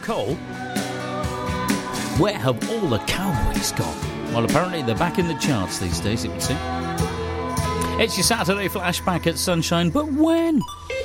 Cole. Where have all the cowboys gone? Well, apparently they're back in the charts these days, it would seem. It's your Saturday flashback at Sunshine, but when?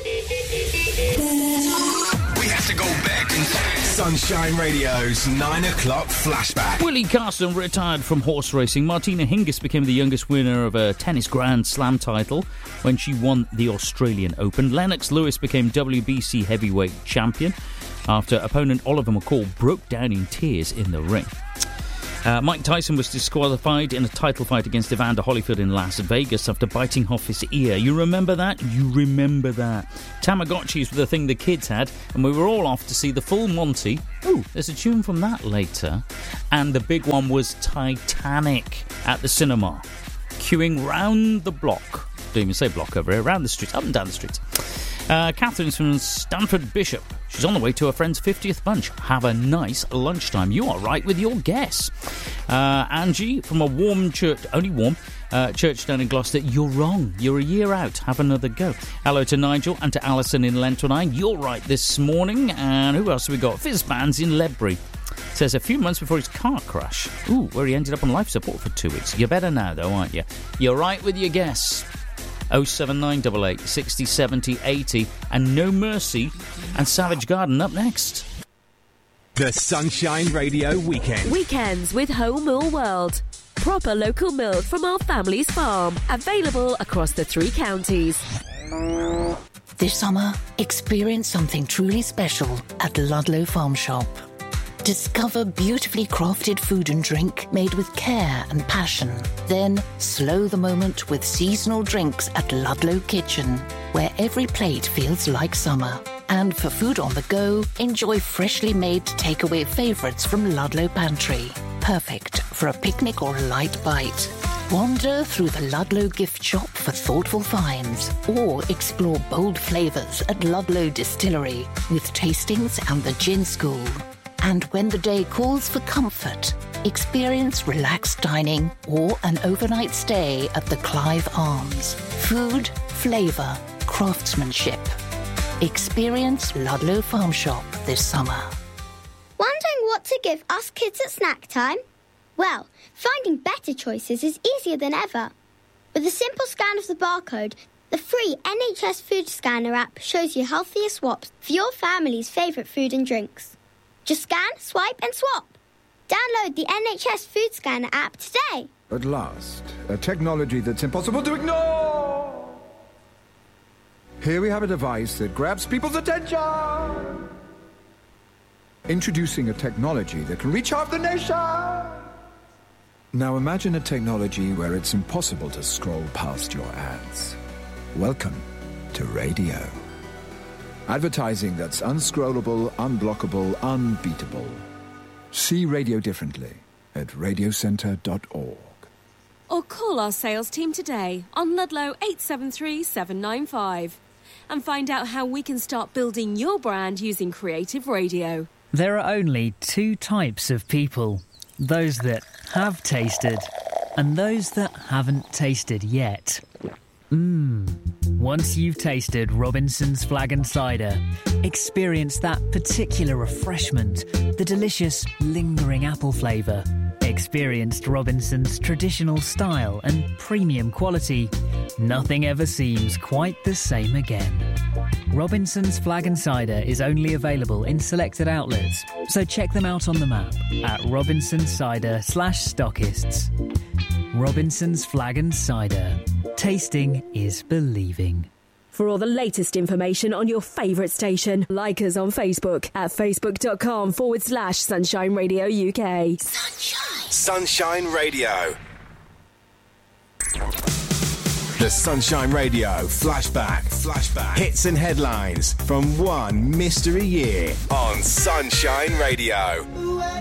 We have to go back in time. Sunshine Radio's 9 o'clock flashback. Willie Carson retired from horse racing. Martina Hingis became the youngest winner of a tennis Grand Slam title when she won the Australian Open. Lennox Lewis became WBC heavyweight champion after opponent Oliver McCall broke down in tears in the ring. Mike Tyson was disqualified in a title fight against Evander Holyfield in Las Vegas after biting off his ear. You remember that? You remember that. Tamagotchis were the thing the kids had, and we were all off to see the full Monty. Ooh, there's a tune from that later. And the big one was Titanic at the cinema. Queuing round the block. Don't even say block over here. Round the street, up and down the street. Catherine's from Stanford Bishop. She's on the way to her friend's 50th bunch. Have a nice lunchtime. You are right with your guess. Angie from a warm church, only warm, church down in Gloucester. You're wrong. You're a year out. Have another go. Hello to Nigel and to Alison in Lentonine. You're right this morning. And who else have we got? Fizzbands in Ledbury. Says a few months before his car crash. Ooh, where he ended up on life support for 2 weeks. You're better now, though, aren't you? You're right with your guess. 07988 60 70 80 and No Mercy and Savage Garden up next. The Sunshine Radio Weekend. Weekends with Home Mill World. Proper local milk from our family's farm. Available across the 3 counties. This summer, experience something truly special at Ludlow Farm Shop. Discover beautifully crafted food and drink made with care and passion. Then, slow the moment with seasonal drinks at Ludlow Kitchen, where every plate feels like summer. And for food on the go, enjoy freshly made takeaway favourites from Ludlow Pantry. Perfect for a picnic or a light bite. Wander through the Ludlow gift shop for thoughtful finds, or explore bold flavours at Ludlow Distillery with tastings and the Gin School. And when the day calls for comfort, experience relaxed dining or an overnight stay at the Clive Arms. Food, flavour, craftsmanship. Experience Ludlow Farm Shop this summer. Wondering what to give us kids at snack time? Well, finding better choices is easier than ever. With a simple scan of the barcode, the free NHS Food Scanner app shows you healthier swaps for your family's favourite food and drinks. Just scan, swipe and swap. Download the NHS Food Scanner app today. At last, a technology that's impossible to ignore. Here we have a device that grabs people's attention. Introducing a technology that can reach half the nation. Now imagine a technology where it's impossible to scroll past your ads. Welcome to radio. Advertising that's unscrollable, unblockable, unbeatable. See radio differently at radiocentre.org. Or call our sales team today on Ludlow 873 795 and find out how we can start building your brand using creative radio. There are only 2 types of people. Those that have tasted and those that haven't tasted yet. Once you've tasted Robinson's Flag and Cider, experience that particular refreshment, the delicious, lingering apple flavour. Experienced Robinson's traditional style and premium quality. Nothing ever seems quite the same again. Robinson's Flag and Cider is only available in selected outlets, so check them out on the map at robinsoncider/stockists. Robinson's Flag and Cider. Tasting is believing. For all the latest information on your favourite station, like us on Facebook at facebook.com/Sunshine Radio UK. Sunshine Radio. The Sunshine Radio Flashback. Hits and headlines from one mystery year on Sunshine Radio.